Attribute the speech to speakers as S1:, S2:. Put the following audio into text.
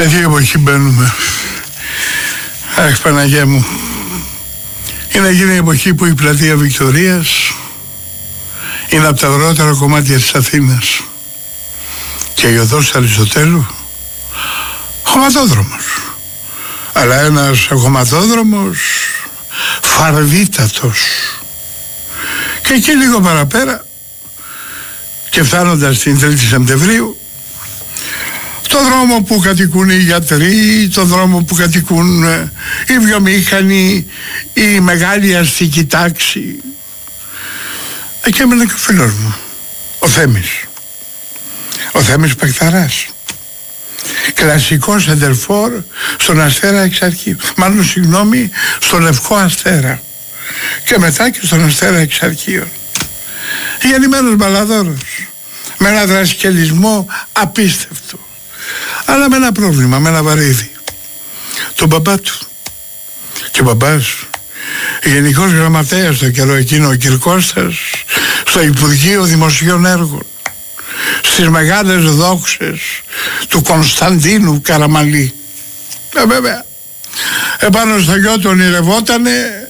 S1: Σε τι εποχή μπαίνουμε. Αχ, Παναγιά μου. Είναι εκείνη η εποχή που η πλατεία Βικτωρίας είναι από τα αγρότερα κομμάτια της Αθήνας και η οδός Αριστοτέλου χωματόδρομος, αλλά ένας χωματόδρομος φαρδίτατος. Και εκεί λίγο παραπέρα και φτάνοντας την 3η Σεπτεμβρίου, το δρόμο που κατοικούν οι γιατροί, το δρόμο που κατοικούν οι βιομήχανοι, η μεγάλη αστική τάξη. Εκεί έμενε και ο φίλος μου, ο Θέμης Πεκταράς, κλασικός εντερφόρ στον Αστέρα Εξαρχείου, μάλλον συγγνώμη, στο Λευκό Αστέρα και μετά και στον Αστέρα Εξαρχείων. Γεννημένος μπαλαδόρος, με ένα δρασκελισμό απίστευτο, αλλά με ένα πρόβλημα, με ένα βαρύδι, τον μπαμπά του. Και ο μπαμπάς, γενικός γραμματέας στο καιρό εκείνο, ο Κυρκώστας, στο Υπουργείο Δημοσίων Έργων, στις μεγάλες δόξες του Κωνσταντίνου Καραμαλή. Βέβαια, επάνω στο γιο του ονειρευότανε